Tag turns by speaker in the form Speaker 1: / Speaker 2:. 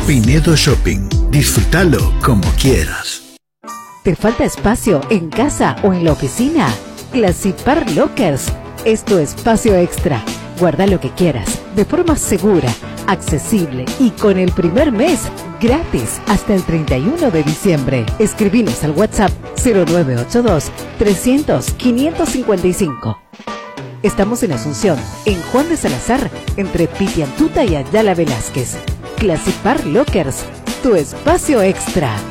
Speaker 1: Pinedo Shopping. Disfrútalo como quieras.
Speaker 2: ¿Te falta espacio en casa o en la oficina? Classipar Lockers es tu espacio extra. Guarda lo que quieras de forma segura, accesible y con el primer mes gratis hasta el 31 de diciembre. Escribinos al WhatsApp 0982 300 555. Estamos en Asunción, en Juan de Salazar, entre Pitiantuta y Ayala Velázquez. Classipar Lockers, tu espacio extra.